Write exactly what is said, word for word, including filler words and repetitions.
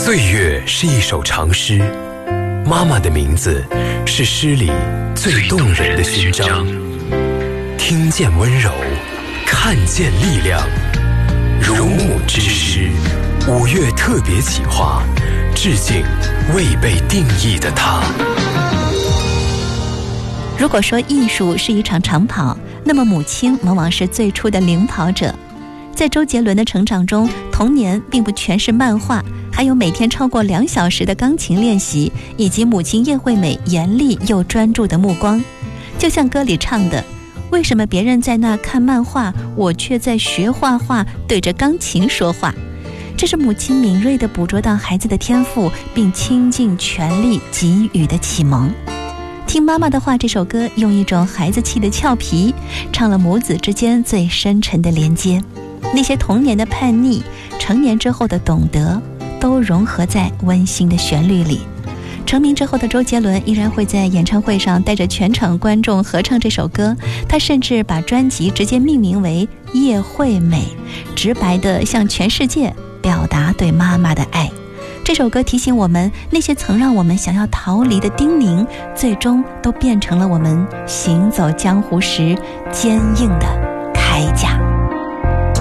岁月是一首长诗，妈妈的名字是诗里最动人的勋章。听见温柔，看见力量。如母之诗，五月特别企划，致敬未被定义的她。 如果说艺术是一场长跑，那么母亲往往是最初的领跑者。在周杰伦的成长中，童年并不全是漫画，还有每天超过两小时的钢琴练习，以及母亲叶惠美严厉又专注的目光。就像歌里唱的，为什么别人在那看漫画，我却在学画画，对着钢琴说话？这是母亲敏锐地捕捉到孩子的天赋，并倾尽全力给予的启蒙。听妈妈的话这首歌，用一种孩子气的俏皮，唱了母子之间最深沉的连接。那些童年的叛逆，成年之后的懂得，都融合在温馨的旋律里。成名之后的周杰伦依然会在演唱会上带着全场观众合唱这首歌，他甚至把专辑直接命名为叶惠美，直白地向全世界表达对妈妈的爱。这首歌提醒我们，那些曾让我们想要逃离的叮咛，最终都变成了我们行走江湖时坚硬的铠甲。